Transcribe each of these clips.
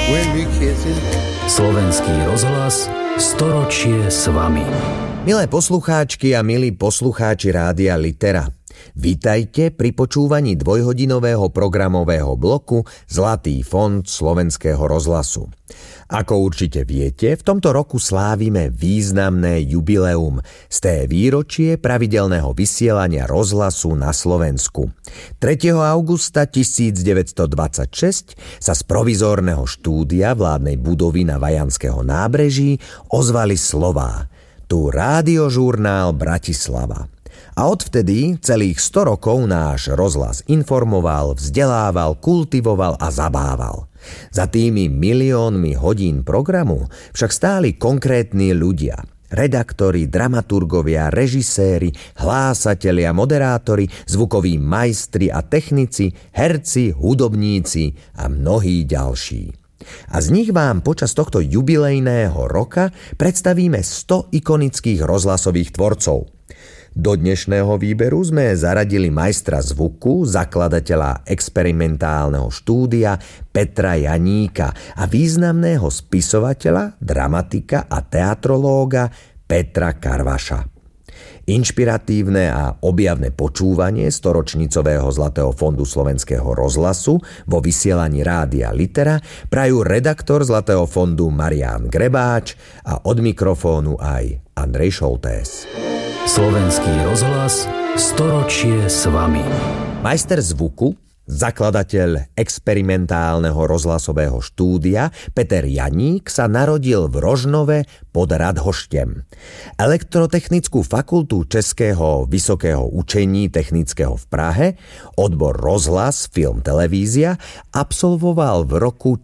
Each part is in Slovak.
Slovenský rozhlas, storočie s vami. Milé poslucháčky a milí poslucháči Rádia Litera, vítajte pri počúvaní dvojhodinového programového bloku Zlatý fond Slovenského rozhlasu. Ako určite viete, v tomto roku slávime významné jubileum, sté výročie pravidelného vysielania rozhlasu na Slovensku. 3. augusta 1926 sa z provizórneho štúdia vládnej budovy na Vajanského nábreží ozvali slová: tu rádiožurnál Bratislava. A odvtedy celých 100 rokov náš rozhlas informoval, vzdelával, kultivoval a zabával. Za tými miliónmi hodín programu však stáli konkrétni ľudia. Redaktori, dramaturgovia, režiséri, hlásatelia, moderátori, zvukoví majstri a technici, herci, hudobníci a mnohí ďalší. A z nich vám počas tohto jubilejného roka predstavíme 100 ikonických rozhlasových tvorcov. Do dnešného výberu sme zaradili majstra zvuku, zakladateľa experimentálneho štúdia Petra Janíka a významného spisovateľa, dramatika a teatrológa Petra Karvaša. Inšpiratívne a objavné počúvanie storočnicového Zlatého fondu Slovenského rozhlasu vo vysielaní Rádia Litera prajú redaktor Zlatého fondu Marián Grebáč a od mikrofónu aj Andrej Šoltés. Slovenský rozhlas, storočie s vami. Majster zvuku, zakladateľ experimentálneho rozhlasového štúdia Peter Janík sa narodil v Rožnove pod Radhoštem. Elektrotechnickú fakultu Českého vysokého učení technického v Prahe, odbor rozhlas, film, televízia, absolvoval v roku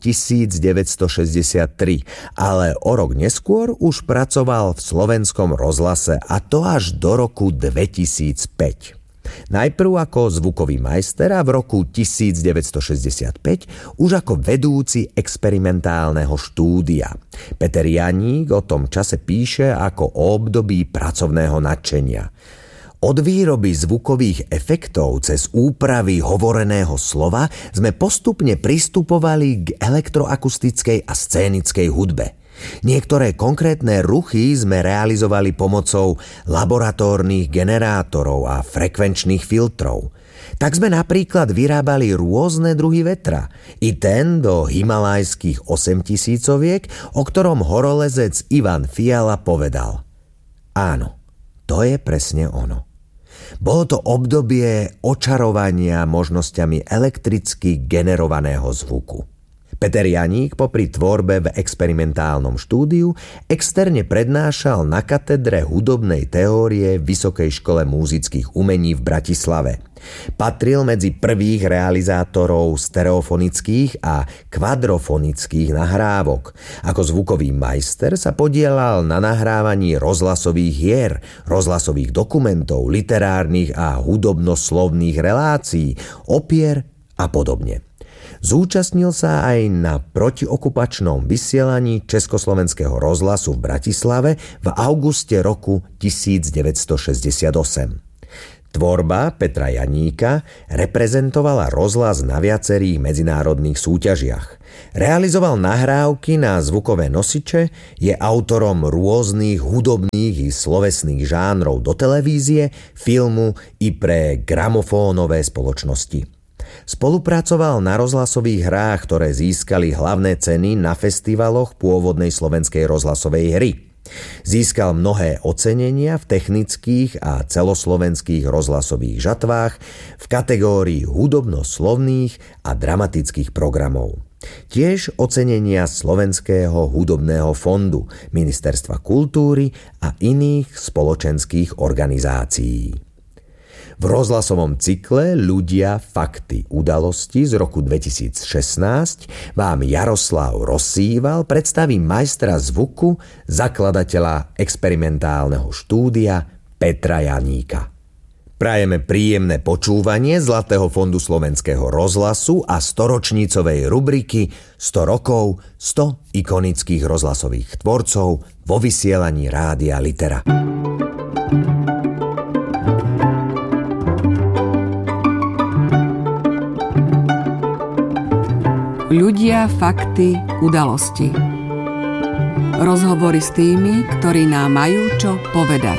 1963, ale o rok neskôr už pracoval v Slovenskom rozhlase, a to až do roku 2005. Najprv ako zvukový majster a v roku 1965 už ako vedúci experimentálneho štúdia. Peter Janík o tom čase píše ako o období pracovného nadšenia. Od výroby zvukových efektov cez úpravy hovoreného slova sme postupne pristupovali k elektroakustickej a scénickej hudbe. Niektoré konkrétne ruchy sme realizovali pomocou laboratórnych generátorov a frekvenčných filtrov. Tak sme napríklad vyrábali rôzne druhy vetra. I ten do himalajských 8000-oviek, o ktorom horolezec Ivan Fiala povedal: áno, to je presne ono. Bolo to obdobie očarovania možnosťami elektricky generovaného zvuku. Peter Janík popri tvorbe v experimentálnom štúdiu externe prednášal na katedre hudobnej teórie Vysokej škole múzických umení v Bratislave. Patril medzi prvých realizátorov stereofonických a kvadrofonických nahrávok. Ako zvukový majster sa podieľal na nahrávaní rozhlasových hier, rozhlasových dokumentov, literárnych a hudobnoslovných relácií, opier a podobne. Zúčastnil sa aj na protiokupačnom vysielaní Československého rozhlasu v Bratislave v auguste roku 1968. Tvorba Petra Janíka reprezentovala rozhlas na viacerých medzinárodných súťažiach. Realizoval nahrávky na zvukové nosiče, je autorom rôznych hudobných i slovesných žánrov do televízie, filmu i pre gramofónové spoločnosti. Spolupracoval na rozhlasových hrách, ktoré získali hlavné ceny na festivaloch pôvodnej slovenskej rozhlasovej hry. Získal mnohé ocenenia v technických a celoslovenských rozhlasových žatvách v kategórii hudobno-slovných a dramatických programov. Tiež ocenenia Slovenského hudobného fondu, Ministerstva kultúry a iných spoločenských organizácií. V rozhlasovom cykle Ľudia, fakty, udalosti z roku 2016 vám Jaroslav Rozsýval predstaví majstra zvuku, zakladateľa experimentálneho štúdia Petra Janíka. Prajeme príjemné počúvanie Zlatého fondu Slovenského rozhlasu a storočnicovej rubriky 100 rokov, 100 ikonických rozhlasových tvorcov vo vysielaní Rádia Litera. Ľudia, fakty, udalosti. Rozhovory s tými, ktorí nám majú čo povedať.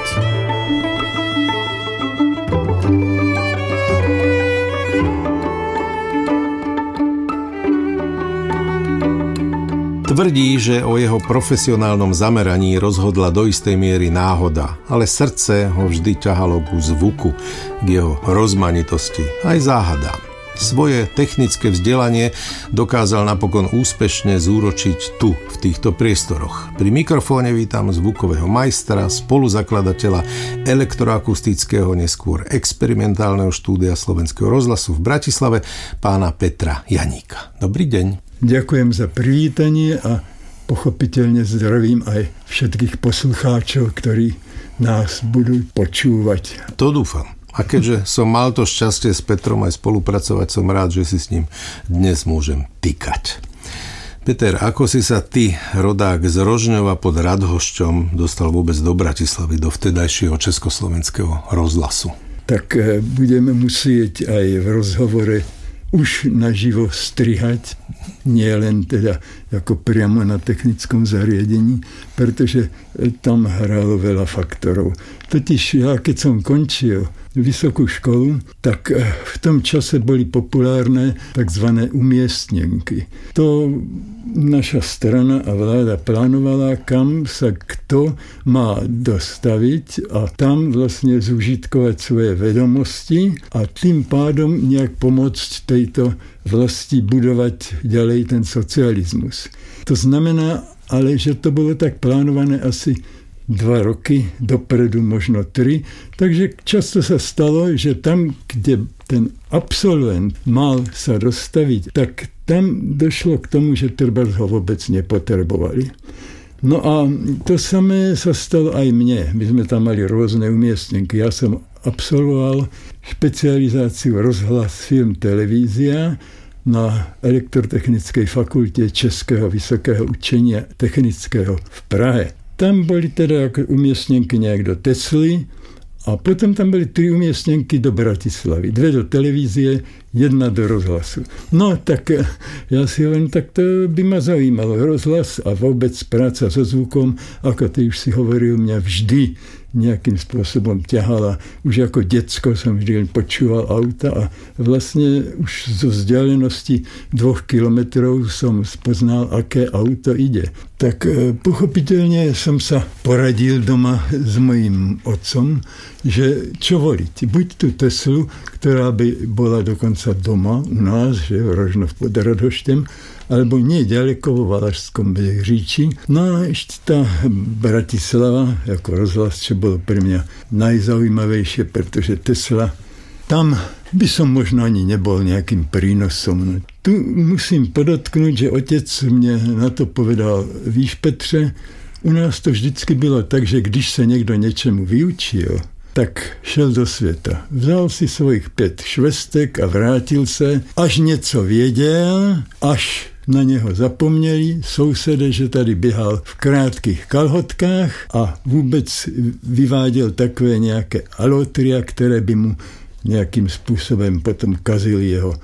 Tvrdí, že o jeho profesionálnom zameraní rozhodla do istej miery náhoda, ale srdce ho vždy ťahalo ku zvuku, k jeho rozmanitosti, aj záhadám. Svoje technické vzdelanie dokázal napokon úspešne zúročiť tu, v týchto priestoroch. Pri mikrofóne vítam zvukového majstra, spoluzakladateľa elektroakustického, neskôr experimentálneho štúdia Slovenského rozhlasu v Bratislave, pána Petra Janíka. Dobrý deň. Ďakujem za privítanie a pochopiteľne zdravím aj všetkých poslucháčov, ktorí nás budú počúvať. To dúfam. A keďže som mal to šťastie s Petrom aj spolupracovať, som rád, že si s ním dnes môžem tykať. Peter, ako si sa ty, rodák z Rožňova pod Radhošťom, dostal vôbec do Bratislavy, do vtedajšieho Československého rozhlasu? Tak budeme musieť aj v rozhovore už naživo strihať, nie len teda ako priamo na technickom zariadení, pretože tam hralo veľa faktorov. Totiž ja, keď som končil vysokú školu, tak v tom čase boli populárne tzv. Umiestnenky. To naša strana a vláda plánovala, kam sa kto má dostaviť a tam vlastne zúžitkovať svoje vedomosti a tým pádom nejak pomôcť tejto vlasti budovať ďalej ten socializmus. To znamená ale, že to bolo tak plánované asi 2 roky dopredu, možno 3. Takže často sa stalo, že tam, kde ten absolvent mal sa dostaviť, tak tam došlo k tomu, že treba ho vôbec nepotrebovali. No a to samé sa stalo aj mne. My sme tam mali rôzne umiestnenky. Ja som absolvoval špecializáciu rozhlas, film, televízia na Elektrotechnickej fakulte Českého vysokého učenia technického v Prahe. Tam boli teda umiestnenky nejak do Tesly a potom tam boli 3 umiestnenky do Bratislavy. 2 do televízie, 1 do rozhlasu. No tak ja si hovorím, tak to by ma zaujímalo. Rozhlas a vôbec práca so zvukom, ako ty už si hovoril, mňa vždy nejakým spôsobom ťahala. Už ako decko som vždy počúval auta a vlastne už zo vzdialenosti 2 kilometrov som spoznal, aké auto ide. Tak pochopiteľne som sa poradil doma s mojím otcom, že čo voliť. Buď tú Teslu, ktorá by bola dokonca doma u nás, že v Rožnov pod Radhošťem, alebo nie ďaleko vo Valašskom Behříči. No a ešte tá Bratislava ako rozhlas, čo bolo pre mňa najzaujímavejšie, pretože Tesla, tam by som možno ani nebol nejakým prínosom. Tu musím podotknúť, že otec mne na to povedal, víš Petře, u nás to vždycky bylo tak, že když sa niekto niečemu vyučil, tak šel do sveta. Vzal si svojich 5 švestek a vrátil sa, až něco věděl, až na něho zapomněli sousede, že tady běhal v krátkých kalhotkách a vůbec vyváděl takové nějaké alotria, které by mu nějakým způsobem potom kazili jeho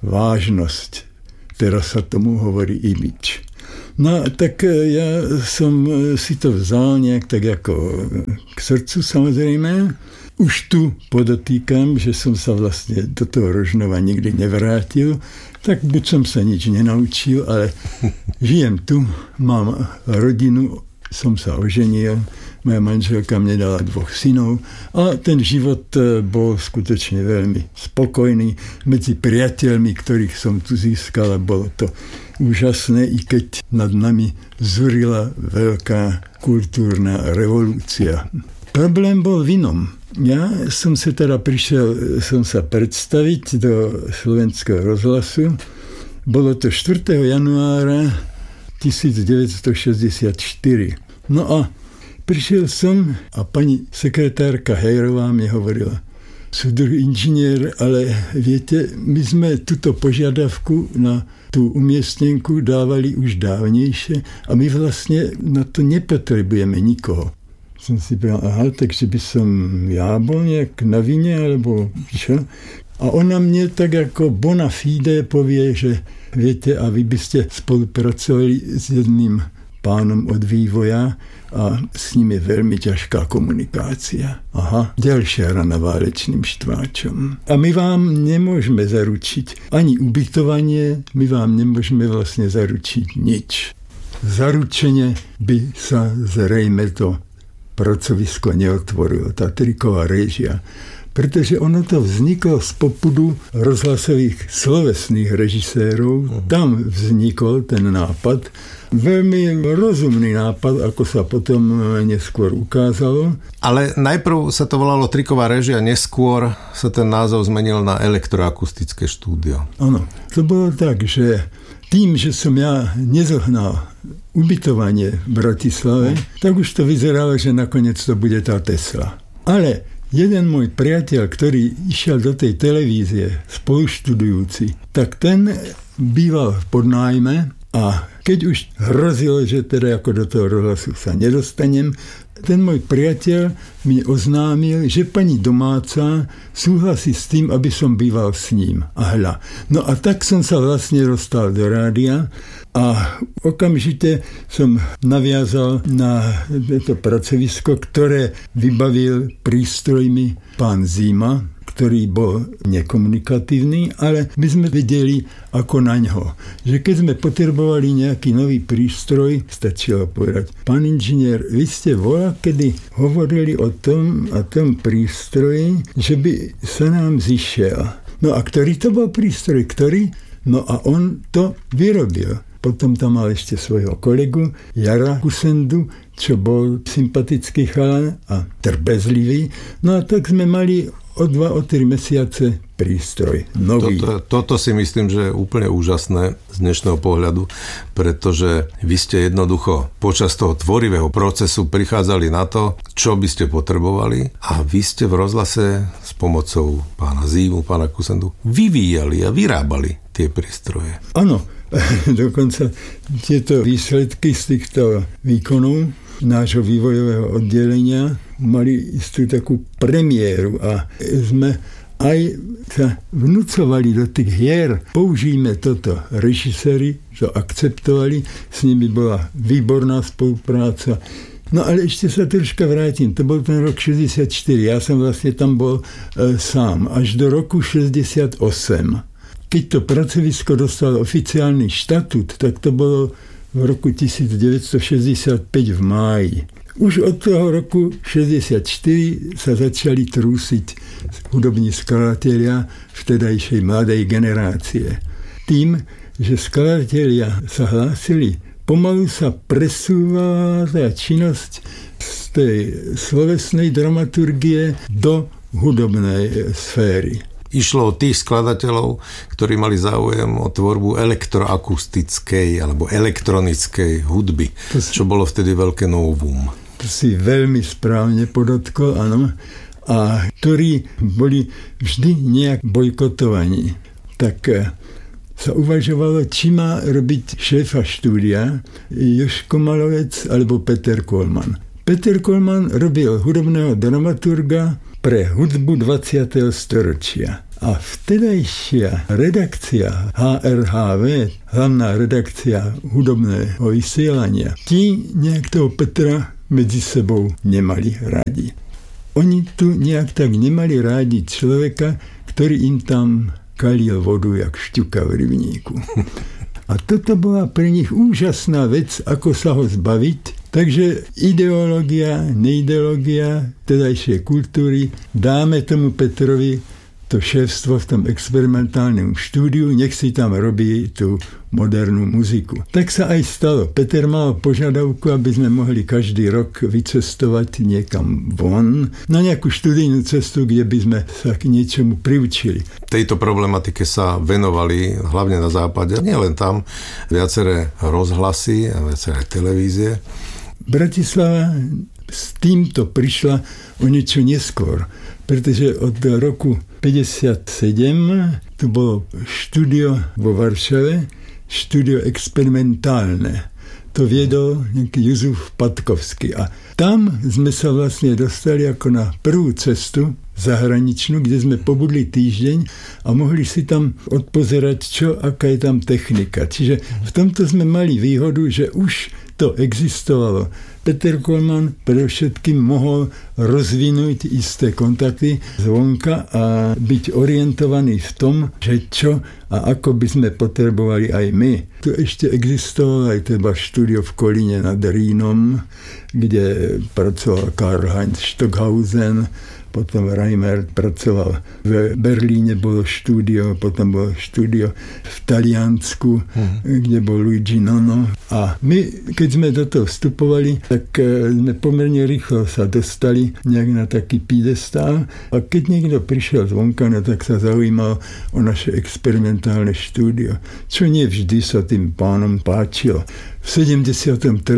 vážnosť. Teraz sa tomu hovorí image. No tak ja som si to vzal nejak tak ako k srdcu samozrejme. Už tu podotýkam, že som sa vlastne do toho Rožnova nikdy nevrátil, tak buď som sa nič nenaučil, ale žijem tu, mám rodinu, som sa oženil, moja manželka mne dala 2 synov a ten život bol skutočne veľmi spokojný. Medzi priateľmi, ktorých som tu získal, bolo to úžasné, i keď nad nami zúrila veľká kultúrna revolúcia. Problém bol v inom. Ja som sa teda prišiel sa predstaviť do Slovenského rozhlasu. Bolo to 4. januára 1964. No a prišiel som a pani sekretárka Hejrová mi hovorila, súdruh inžinier, ale viete, my sme túto požiadavku na tú umiestnenku dávali už dávnejšie a my vlastne na to nepotrebujeme nikoho. Som si povedal, takže by som ja bol nejak na vine, alebo čo? A ona mne tak ako bona fide povie, že viete, a vy by ste spolupracovali s jedným pánom od vývoja a s ním je veľmi ťažká komunikácia. Aha, ďalšia rana válečným štváčom. A my vám nemôžeme zaručiť ani ubytovanie, my vám nemôžeme vlastne zaručiť nič. Zaručenie by sa zrejme to pracovisko neotvorilo, tá triková réžia. Pretože ono to vzniklo z popudu rozhlasových slovesných režisérov. Tam vznikol ten nápad. Veľmi rozumný nápad, ako sa potom neskôr ukázalo. Ale najprv sa to volalo triková réžia, neskôr sa ten názov zmenil na elektroakustické štúdio. Áno, to bolo tak, že tým, že som ja nezohnal ubytovanie v Bratislave, tak už to vyzeralo, že nakoniec to bude tá Tesla. Ale jeden môj priateľ, ktorý išiel do tej televízie spoluštudujúci, tak ten býval v podnájme a keď už hrozilo, že teda ako do toho rozhlasu sa nedostanem, ten môj priateľ mi oznámil, že pani domáca súhlasí s tým, aby som býval s ním. A hľa. No a tak som sa vlastne dostal do rádia a okamžite som naviazal na to pracovisko, ktoré vybavil prístrojmi pán Zima, ktorý bol nekomunikatívny, ale my sme vedeli ako na ňo. Že keď sme potrebovali nejaký nový prístroj, stačilo povedať: pán inžinier, vy ste kedy hovorili o tom a tom prístroji, že by sa nám zišiel. No a ktorý to bol prístroj? Ktorý? No a on to vyrobil. Potom tam mal ešte svojho kolegu Jara Kusendu, čo bol sympatický chalan a trpezlivý. No a tak sme mali o 2-3 mesiace prístroj. Nový. Toto si myslím, že je úplne úžasné z dnešného pohľadu, pretože vy ste jednoducho počas toho tvorivého procesu prichádzali na to, čo by ste potrebovali, a vy ste v rozhlase s pomocou pána Zimu, pána Kusendu vyvíjali a vyrábali tie prístroje. Áno, dokonca tieto výsledky z týchto výkonov nášho vývojového oddelenia mali istú takú premiéru a sme aj sa vnúcovali do tých hier. Použijme toto. Režiséri to akceptovali, s nimi bola výborná spolupráca. No ale ešte sa troška vrátim. To bol ten rok 64. Ja som vlastne tam bol sám. Až do roku 68. Keď to pracovisko dostalo oficiálny štatút, tak to bolo v roku 1965 v máji. Už od toho roku 64 sa začali trúsiť hudobní skladatelia vtedajšej mladej generácie. Tým, že skladatelia sa hlásili, pomalu sa presúvala tá činnosť z tej slovesnej dramaturgie do hudobnej sféry. Išlo o tých skladateľov, ktorí mali záujem o tvorbu elektroakustickej alebo elektronickej hudby, čo bolo vtedy veľké novum. To si veľmi správne podotkol, áno. A ktorí boli vždy nejak bojkotovaní. Tak sa uvažovalo, či má robiť šéfa štúdia Jožko Malovec alebo Peter Kollmann. Peter Kollmann robil hudobného dramaturga pre hudbu 20. storočia. A vtedajšia redakcia HRHV, hlavná redakcia hudobného vysielania, tí nejak toho Petra medzi sebou nemali rádi. Oni tu nejak tak nemali rádi človeka, ktorý im tam kalil vodu jak šťuka v rybníku. A toto bola pre nich úžasná vec, ako sa ho zbaviť. Takže ideológia, neideológia tedajšej kultúry, dáme tomu Petrovi to šéfstvo v tom experimentálnom štúdiu, nech si tam robí tú modernú muziku. Tak sa aj stalo. Peter mal požiadavku, aby sme mohli každý rok vycestovať niekam von, na nejakú študijnú cestu, kde by sme sa k niečomu priučili. Tejto problematike sa venovali hlavne na západe, nie len tam, viaceré rozhlasy a viaceré televízie. Bratislava s týmto prišla o niečo neskôr, pretože od roku 57 tu bolo štúdio vo Varšave, štúdio experimentálne. To to viedol nejaký Juzuf Patkovský. A tam sme sa vlastne dostali ako na prvú cestu zahraničnú, kde sme pobudli týždeň a mohli si tam odpozerať, aká je tam technika. Čiže v tomto sme mali výhodu, že už to existovalo. Peter Kollmann predovšetkým mohol rozvinúť isté kontakty zvonka a byť orientovaný v tom, že čo a ako by sme potrebovali aj my. Tu ešte existovalo aj teda štúdio v Kolíne nad Rýnom, kde pracoval Karl-Heinz Stockhausen, potom Reimer pracoval v Berlíne, bolo štúdio, potom bolo štúdio v Taliansku, kde bol Luigi Nono. A my, keď sme do toho vstupovali, tak sme pomerne rýchlo sa dostali nejak na taký piedestál. A keď niekto prišiel zvonka, no tak sa zaujímal o naše experimentálne štúdio, čo nie vždy sa tým pánom páčilo. V 73.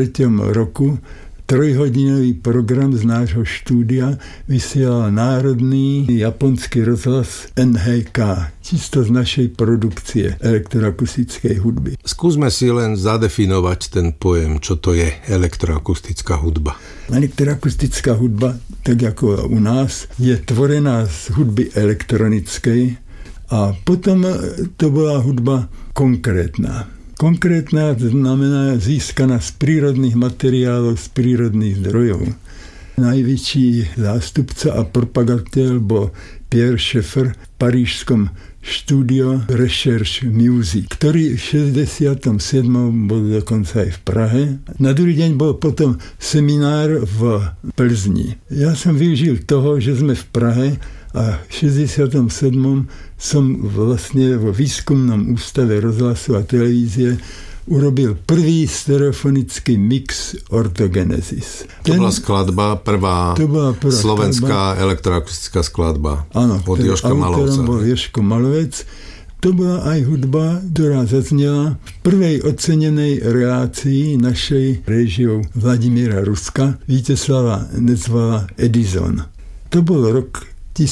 roku 3-hodinový program z nášho štúdia vysielal národný japonský rozhlas NHK, čisto z našej produkcie elektroakustickej hudby. Skúsme si len zadefinovať ten pojem, čo to je elektroakustická hudba. Elektroakustická hudba, tak ako u nás, je tvorená z hudby elektronickej a potom to bola hudba konkrétna. Konkrétna znamená získaná z prírodných materiálov, z prírodných zdrojov. Najväčší zástupca a propagatér bol Pierre Schaeffer v parížskom štúdio Recherche Music, ktorý v 67. bol dokonca aj v Prahe. Na druhý deň bol potom seminár v Plzni. Ja som využil toho, že sme v Prahe a v 67. som vlastne vo výskumnom ústave rozhlasu a televízie urobil prvý stereofonický mix Orthogenesis. To bola skladba, prvá slovenská elektroakustická skladba. Áno, od Jožka Malovca. Autorom bol Jožko Malovec. To bola aj hudba, ktorá zaznela v prvej ocenenej relácii našej réžiou Vladimíra Ruska, Víteslava Nezvala Edison. To bol rok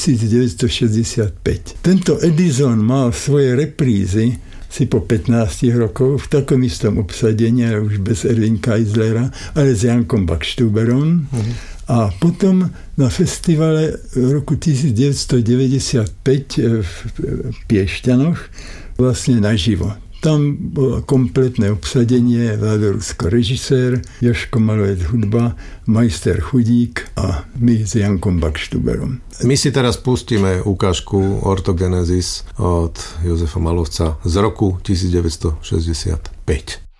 1965. Tento Edison mal svoje reprízy si po 15 rokov v takom istom obsadení, už bez Erwin Keislera, ale s Jankom Backstuberom. A potom na festivale roku 1995 v Piešťanoch vlastne naživo. Tam bolo kompletné obsadenie, Vlado Rusko režisér, Jožko Malovec hudba, majster Chudík a my s Jankom Backstuberom. My si teraz pustíme ukážku Orthogenesis od Jozefa Malovca z roku 1965.